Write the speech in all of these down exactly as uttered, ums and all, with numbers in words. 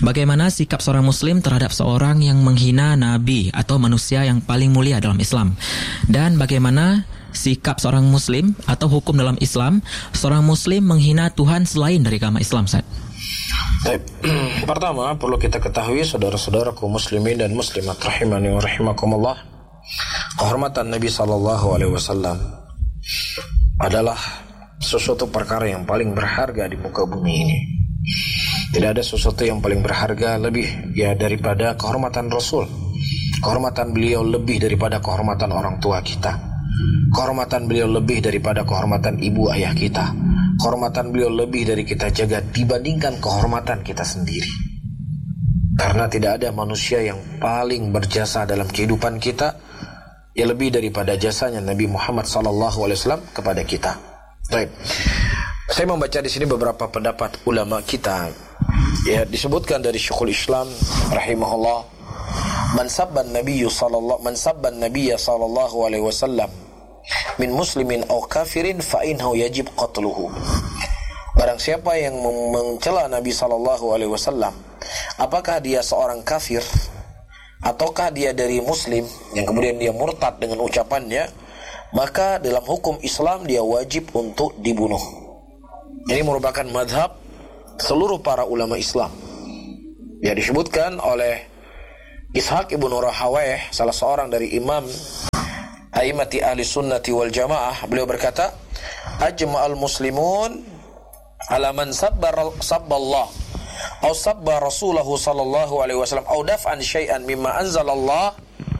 Bagaimana sikap seorang muslim terhadap seorang yang menghina nabi atau manusia yang paling mulia dalam Islam? Dan bagaimana sikap seorang muslim atau hukum dalam Islam seorang muslim menghina Tuhan selain dari agama Islam, Ustaz? Baik. Pertama, perlu kita ketahui saudara-saudaraku muslimin dan muslimat rahimani wa rahimakumullah, kehormatan Nabi sallallahu alaihi wasallam adalah sesuatu perkara yang paling berharga di muka bumi ini. Tidak ada sesuatu yang paling berharga lebih ya daripada kehormatan Rasul. Kehormatan beliau lebih daripada kehormatan orang tua kita. Kehormatan beliau lebih daripada kehormatan ibu ayah kita. Kehormatan beliau lebih dari kita jaga dibandingkan kehormatan kita sendiri. Karena tidak ada manusia yang paling berjasa dalam kehidupan kita ya lebih daripada jasanya Nabi Muhammad sallallahu alaihi wasallam kepada kita. Baik. Saya membaca di sini beberapa pendapat ulama kita. Ya, disebutkan dari Syekhul Islam rahimahullah, man sabban nabiyyu sallallahu man sabban nabiyya sallallahu alaihi wasallam min muslimin aw kafirin fa innahu yajib qatluhu. Barang siapa yang mencela Nabi sallallahu alaihi wasallam, apakah dia seorang kafir ataukah dia dari muslim yang kemudian dia murtad dengan ucapannya, maka dalam hukum Islam dia wajib untuk dibunuh. Ini merupakan madhab seluruh para ulama Islam. Ya, disebutkan oleh Ishaq ibn Rahawayh, salah seorang dari imam a'immati ahli sunnati wal jamaah, beliau berkata, ajma'al muslimun ala man sabbar sabballah aw sabba rasulahu sallallahu alaihi wasallam aw daf'an syai'an mimma anzalallah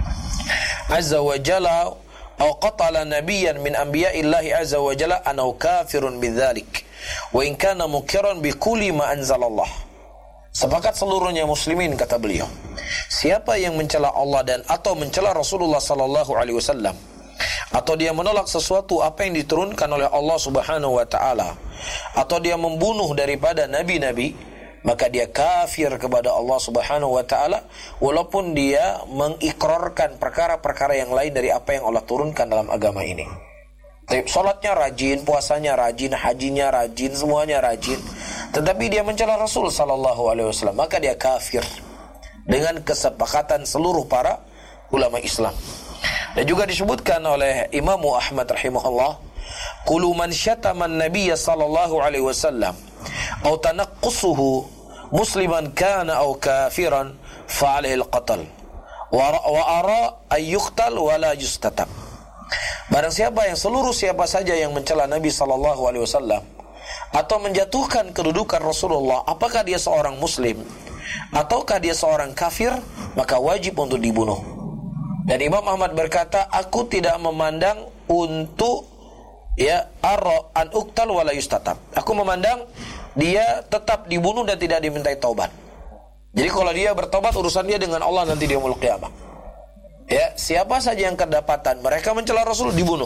azza wa jalla aw qatala nabiyyan min anbiya'illahi azza wa jalla annahu kafirun bidzalik wa in kana mukiran bi kulli ma anzalallah. Sepakat seluruhnya muslimin, kata beliau, siapa yang mencela Allah dan atau mencela Rasulullah sallallahu alaihi wasallam, atau dia menolak sesuatu apa yang diturunkan oleh Allah Subhanahu wa taala, atau dia membunuh daripada nabi-nabi, maka dia kafir kepada Allah Subhanahu wa taala walaupun dia mengikrarkan perkara-perkara yang lain dari apa yang Allah turunkan dalam agama ini. Salatnya rajin, puasanya rajin, hajinya rajin, semuanya rajin, tetapi dia mencela Rasul sallallahu alaihi wasallam, maka dia kafir dengan kesepakatan seluruh para ulama Islam. Dan juga disebutkan oleh Imam Ahmad rahimahullah, kullu man syatama an-nabiy sallallahu alaihi wasallam aw tanaqqusuhu musliman kana aw kafiran fa alaihi al-qatl wa ara ay yuqtal wa la yustatab. Barang siapa yang seluruh siapa saja yang mencela Nabi sallallahu alaihi wasallam atau menjatuhkan kedudukan Rasulullah, apakah dia seorang muslim ataukah dia seorang kafir, maka wajib untuk dibunuh. Dan Imam Ahmad berkata, aku tidak memandang untuk ya ara an uqtal wala yustatab. Aku memandang dia tetap dibunuh dan tidak dimintai taubat. Jadi kalau dia bertobat, urusan dia dengan Allah nanti di yaumul qiyamah. Ya, siapa saja yang kedapatan mereka mencela Rasul, dibunuh.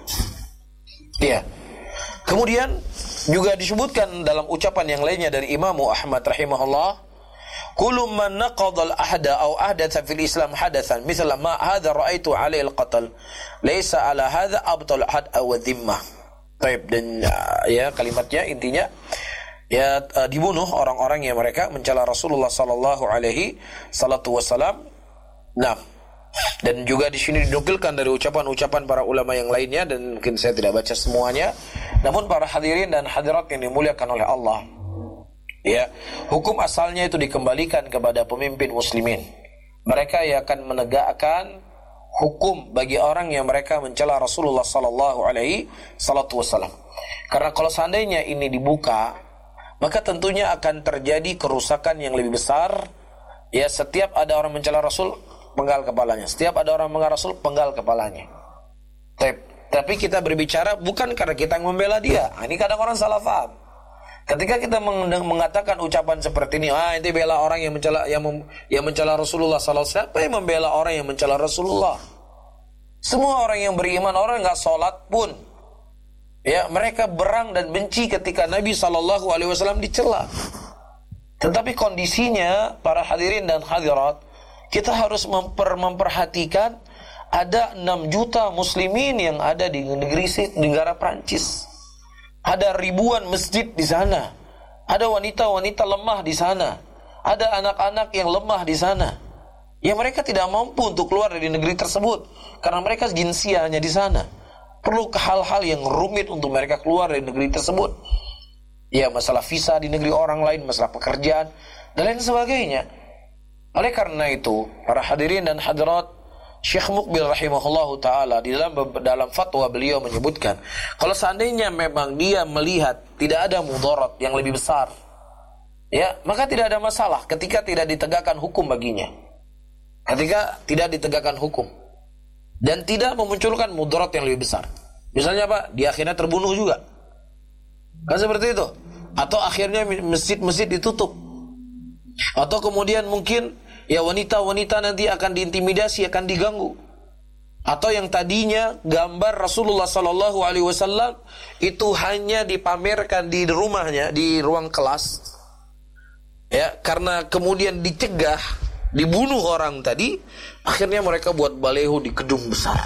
Iya. Kemudian juga disebutkan dalam ucapan yang lainnya dari Imam Ahmad rahimahullah, kullu man naqadha al-ahda aw ahdatha fil Islam hadathan mithla ma hadha ra'aitu 'alaihi al-qatl laysa 'ala hadha abtal had aw dhimmah. Baik, dan ya kalimatnya intinya ya dibunuh orang-orang yang mereka mencela Rasulullah sallallahu alaihi wasallam. Nah, dan juga di sini dinukilkan dari ucapan-ucapan para ulama yang lainnya, dan mungkin saya tidak baca semuanya. Namun para hadirin dan hadirat yang dimuliakan oleh Allah, ya, hukum asalnya itu dikembalikan kepada pemimpin muslimin. Mereka yang akan menegakkan hukum bagi orang yang mereka mencela Rasulullah sallallahu alaihi wasallam. Karena kalau seandainya ini dibuka, maka tentunya akan terjadi kerusakan yang lebih besar. Ya, setiap ada orang mencela Rasul, penggal kepalanya. Setiap ada orang mengarah Rasul, penggal kepalanya. Tapi kita berbicara bukan karena kita membela dia. Ini kadang orang salah paham. Ketika kita mengatakan ucapan seperti ini, ah itu bela orang yang mencela yang, mem, yang mencela Rasulullah sallallahu alaihi wasallam. Siapa yang membela orang yang mencela Rasulullah? Semua orang yang beriman, orang yang enggak salat pun, ya, mereka berang dan benci ketika Nabi sallallahu alaihi wasallam dicela. Tetapi kondisinya para hadirin dan hadirat, kita harus memper, memperhatikan ada enam juta muslimin yang ada di negeri negara Prancis. Ada ribuan masjid di sana. Ada wanita-wanita lemah di sana. ada anak-anak yang lemah di sana. Ya mereka tidak mampu untuk keluar dari negeri tersebut karena mereka jinsiahnya di sana. Perlu ke hal-hal yang rumit untuk mereka keluar dari negeri tersebut. Ya masalah visa di negeri orang lain, masalah pekerjaan dan lain sebagainya. Oleh karena itu, para hadirin dan hadirat, Syekh Muqbil rahimahullahu taala di dalam dalam fatwa beliau menyebutkan, kalau seandainya memang dia melihat tidak ada mudarat yang lebih besar, ya, maka tidak ada masalah ketika tidak ditegakkan hukum baginya. Ketika tidak ditegakkan hukum dan tidak memunculkan mudarat yang lebih besar. Misalnya apa? Dia akhirnya terbunuh juga. Kan seperti itu. Atau akhirnya masjid-masjid ditutup. Atau kemudian mungkin ya wanita-wanita nanti akan diintimidasi, akan diganggu. Atau yang tadinya gambar Rasulullah sallallahu alaihi wasallam itu hanya dipamerkan di rumahnya, di ruang kelas. Ya, karena kemudian dicegah, dibunuh orang tadi, akhirnya mereka buat baleho di gedung besar.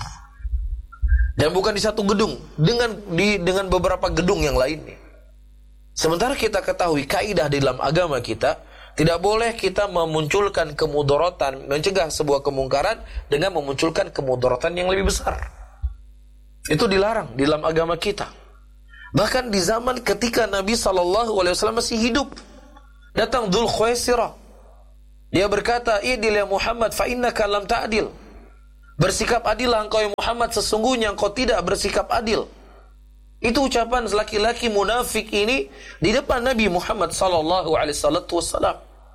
Dan bukan di satu gedung, dengan di dengan beberapa gedung yang lainnya. Sementara kita ketahui kaidah di dalam agama kita, tidak boleh kita memunculkan kemudaratan, mencegah sebuah kemungkaran dengan memunculkan kemudaratan yang lebih besar. Itu dilarang di dalam agama kita. Bahkan di zaman ketika Nabi sallallahu alaihi wasallam masih hidup, datang Dzul Khuwaisirah. Dia berkata, "Idil ya Muhammad fa innaka lam ta'dil." Bersikap adillah engkau ya Muhammad, sesungguhnya engkau tidak bersikap adil. Itu ucapan laki-laki munafik ini di depan Nabi Muhammad sallallahu alaihi wasallam.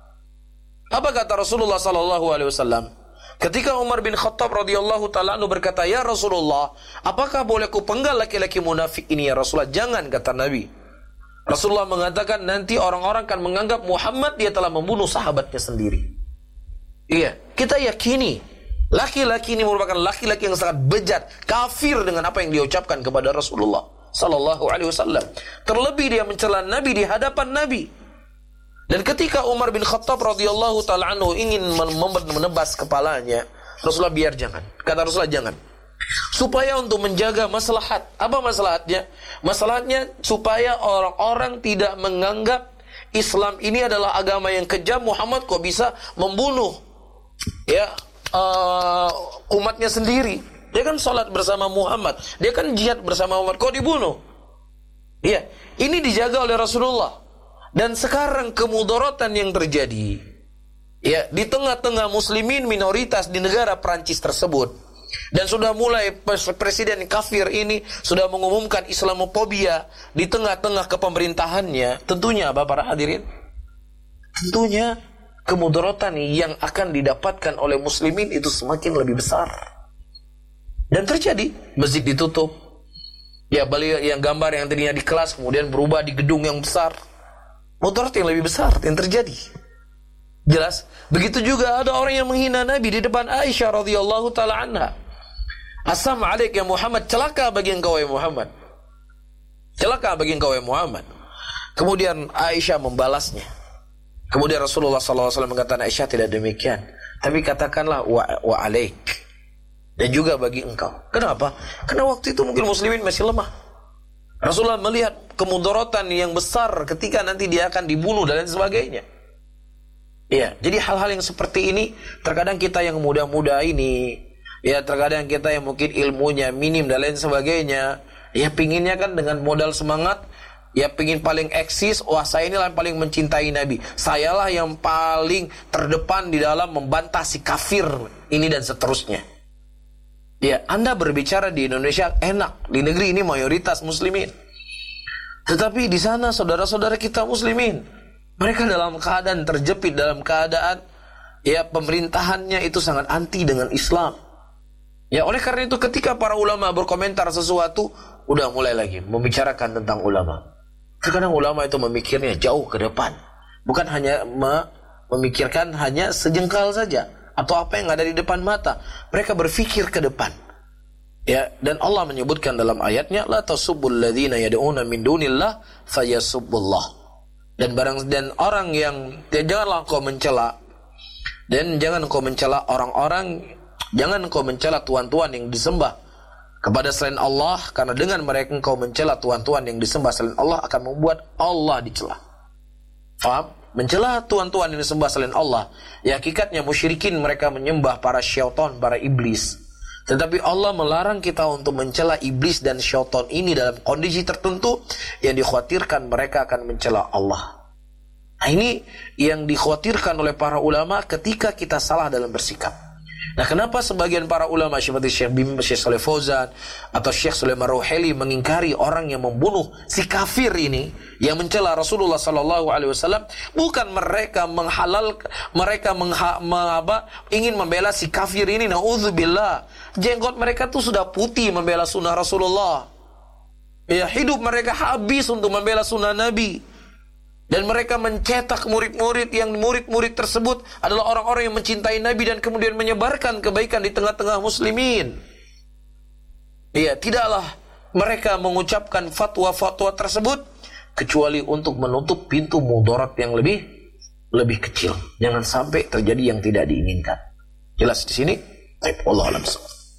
Apa kata Rasulullah sallallahu alaihi wasallam? Ketika Umar bin Khattab radhiyallahu taala anhu berkata, "Ya Rasulullah, apakah boleh ku penggal laki-laki munafik ini ya Rasulullah?" "Jangan," kata Nabi. Rasulullah mengatakan, nanti orang-orang akan menganggap Muhammad dia telah membunuh sahabatnya sendiri. Iya, kita yakini laki-laki ini merupakan laki-laki yang sangat bejat, kafir dengan apa yang dia ucapkan kepada Rasulullah sallallahu alaihi wasallam. Terlebih dia mencela Nabi di hadapan Nabi. Dan ketika Umar bin Khattab radhiyallahu taala anhu ingin menebas kepalanya, Rasulullah biar jangan. Kata Rasulullah jangan. Supaya untuk menjaga maslahat. Apa maslahatnya? Maslahatnya supaya orang-orang tidak menganggap Islam ini adalah agama yang kejam. Muhammad kok bisa membunuh ya uh, umatnya sendiri. Dia kan sholat bersama Muhammad, dia kan jihad bersama Muhammad, kok dibunuh? Iya, ini dijaga oleh Rasulullah. Dan sekarang kemudaratan yang terjadi ya di tengah-tengah muslimin minoritas di negara Perancis tersebut. Dan sudah mulai presiden kafir ini sudah mengumumkan Islamophobia di tengah-tengah kepemerintahannya. Tentunya apa para hadirin? Tentunya kemudaratan yang akan didapatkan oleh muslimin itu semakin lebih besar. Dan terjadi, masjid ditutup. Ya, balik yang gambar yang tadinya di kelas kemudian berubah di gedung yang besar. Mudarat yang lebih besar yang terjadi. Jelas. Begitu juga ada orang yang menghina Nabi di depan Aisyah radhiyallahu taala anha. Assalamu alaik ya Muhammad, celaka bagi engkau ya Muhammad. Celaka bagi engkau ya Muhammad. Kemudian Aisyah membalasnya. Kemudian Rasulullah sallallahu alaihi wasallam mengatakan, Aisyah tidak demikian, tapi katakanlah wa, wa alaik. Dan juga bagi engkau. Kenapa? Karena waktu itu mungkin muslimin masih lemah. Rasulullah melihat kemudaratan yang besar ketika nanti dia akan dibunuh dan lain sebagainya. Ya, jadi hal-hal yang seperti ini terkadang kita yang muda-muda ini, ya terkadang kita yang mungkin ilmunya minim dan lain sebagainya, ya pinginnya kan dengan modal semangat, ya pingin paling eksis, wah saya inilah yang paling mencintai Nabi, sayalah yang paling terdepan di dalam membantah si kafir ini dan seterusnya. Ya, Anda berbicara di Indonesia enak, di negeri ini mayoritas muslimin. Tetapi di sana saudara-saudara kita muslimin, mereka dalam keadaan terjepit, dalam keadaan ya pemerintahannya itu sangat anti dengan Islam. Ya, oleh karena itu ketika para ulama berkomentar sesuatu, udah mulai lagi membicarakan tentang ulama. Terkadang ulama itu memikirnya jauh ke depan, bukan hanya me- memikirkan hanya sejengkal saja atau apa yang ada di depan mata. Mereka berfikir ke depan. Ya, dan Allah menyebutkan dalam ayatnya, la tasubbul ladzina yad'una min dunillah fayasubbullah. Dan barang dan orang yang ya, janganlah engkau mencela dan jangan engkau mencela orang-orang, jangan engkau mencela tuan-tuan yang disembah kepada selain Allah, karena dengan mereka engkau mencela tuan-tuan yang disembah selain Allah akan membuat Allah dicela. Faham? mencela tuan-tuan yang disembah selain Allah. Ya, hakikatnya musyrikin mereka menyembah para syaitan, para iblis. Tetapi Allah melarang kita untuk mencela iblis dan syaitan ini dalam kondisi tertentu yang dikhawatirkan mereka akan mencela Allah. Nah, ini yang dikhawatirkan oleh para ulama ketika kita salah dalam bersikap. Nah, kenapa sebagian para ulama seperti Syekh Bim, Syekh Saleh Fauzan atau Syekh Sulaiman Ruhaili mengingkari orang yang membunuh si kafir ini yang mencela Rasulullah sallallahu alaihi wasallam, bukan mereka menghalal, mereka mengha, mengaba, ingin membela si kafir ini, naudzubillah. Jenggot mereka tuh sudah putih membela sunnah Rasulullah. Ya, hidup mereka habis untuk membela sunnah Nabi. Dan mereka mencetak murid-murid yang murid-murid tersebut adalah orang-orang yang mencintai Nabi dan kemudian menyebarkan kebaikan di tengah-tengah muslimin. Ya, tidaklah mereka mengucapkan fatwa-fatwa tersebut kecuali untuk menutup pintu mudarat yang lebih lebih kecil. Jangan sampai terjadi yang tidak diinginkan. Jelas di sini? Baik, wallahu a'lam.